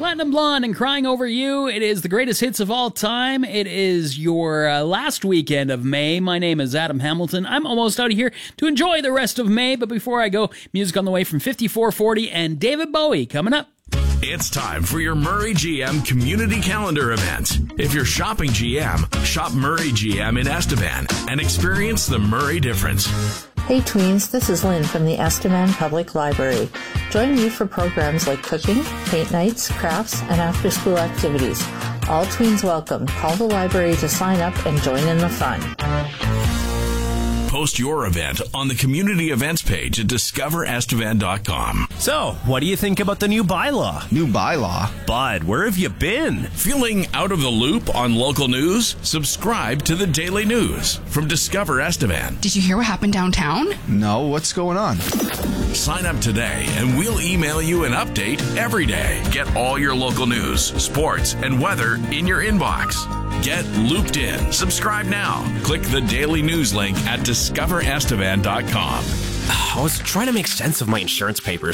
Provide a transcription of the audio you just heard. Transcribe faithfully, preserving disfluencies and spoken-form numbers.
Platinum Blonde and Crying Over You. It is the greatest hits of all time. It is your uh, last weekend of May. My name is Adam Hamilton. I'm almost out of here to enjoy the rest of May, but before I go, music on the way from fifty-four forty and David Bowie coming up. It's time for your Murray G M Community Calendar event. If you're shopping G M, shop Murray G M in Estevan and experience the Murray difference. Hey tweens, this is Lynn from the Estevan Public Library. Join me for programs like cooking, paint nights, crafts, and after-school activities. All tweens welcome. Call the library to sign up and join in the fun. Post your event on the community events page at discover estevan dot com. So, what do you think about the new bylaw? New bylaw? Bud, where have you been? Feeling out of the loop on local news? Subscribe to the Daily News from Discover Estevan. Did you hear what happened downtown? No, what's going on? Sign up today and we'll email you an update every day. Get all your local news, sports, and weather in your inbox. Get looped in. Subscribe now. Click the Daily News link at discover estevan dot com. I was trying to make sense of my insurance papers.